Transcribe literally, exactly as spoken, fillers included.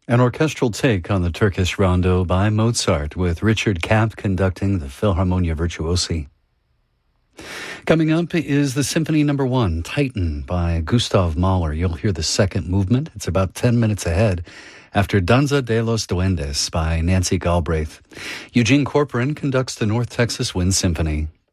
An orchestral take on the Turkish rondo by Mozart, with Richard Kapp conducting the Philharmonia Virtuosi. Coming up is the Symphony Number One, Titan, by Gustav Mahler. You'll hear the second movement. It's about ten minutes ahead, after Danza de los Duendes by Nancy Galbraith. Eugene Corcoran conducts the North Texas Wind Symphony.